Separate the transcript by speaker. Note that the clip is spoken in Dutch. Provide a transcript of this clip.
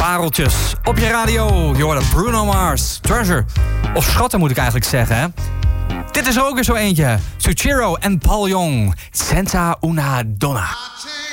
Speaker 1: pareltjes op je radio. Je hoort Bruno Mars, Treasure. Of Schatten moet ik eigenlijk zeggen, hè. Dit is er ook weer zo eentje. Suchiro en Paul Young, Senza una donna.